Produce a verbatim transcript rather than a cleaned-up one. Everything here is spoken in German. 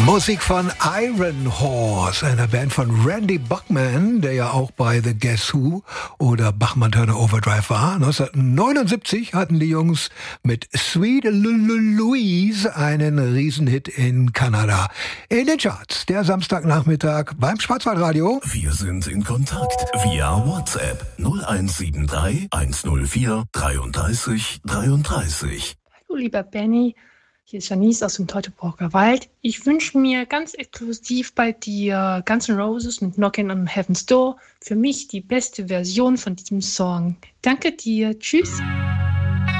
Musik von Iron Horse, einer Band von Randy Bachman, der ja auch bei The Guess Who oder Bachmann-Turner Overdrive war. neunzehnhundertneunundsiebzig hatten die Jungs mit Sweet Louise einen Riesenhit in Kanada. In den Charts, der Samstagnachmittag beim Schwarzwaldradio. Wir sind in Kontakt via WhatsApp null eins sieben drei eins null vier dreiunddreißig dreiunddreißig. Hallo lieber Benny. Hier ist Janice aus dem Teutoburger Wald. Ich wünsche mir ganz exklusiv bei dir Guns N' Roses mit Knockin' on Heaven's Door. Für mich die beste Version von diesem Song. Danke dir. Tschüss.